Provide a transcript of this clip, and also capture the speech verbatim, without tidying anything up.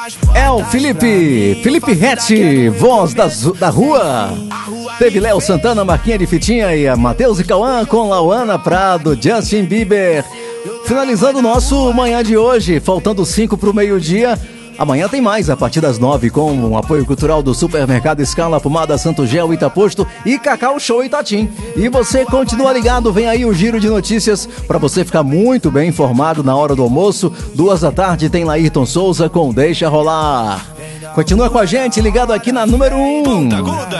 É o Felipe, Felipe Rett, voz da, da rua. Teve Léo Santana, Marquinha de Fitinha e a Matheus e Cauã com Lauana Prado, Justin Bieber. Finalizando o nosso manhã de hoje, faltando cinco para o meio-dia. Amanhã tem mais, a partir das nove, com o apoio cultural do Supermercado Scala, Pomada Santo Gel, Itaposto e Cacau Show Itatim. E você continua ligado, vem aí o giro de notícias para você ficar muito bem informado na hora do almoço. Duas da tarde tem Laírton Souza com Deixa Rolar. Continua com a gente, ligado aqui na número um.